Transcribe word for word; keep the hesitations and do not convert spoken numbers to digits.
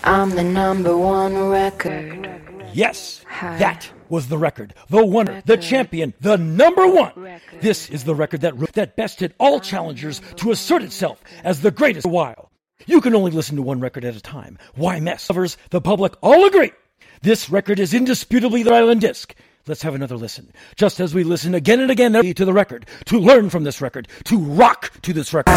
I'm the number one record. Yes, that was the record. The winner, the champion, the number one. This is the record that that bested all challengers to assert itself as the greatest of a while. You can only listen to one record at a time. Why mess? Lovers, the public all agree. This record is indisputably the Island Disc. Let's have another listen. Just as we listen again and again to the record, to learn from this record, to rock to this record.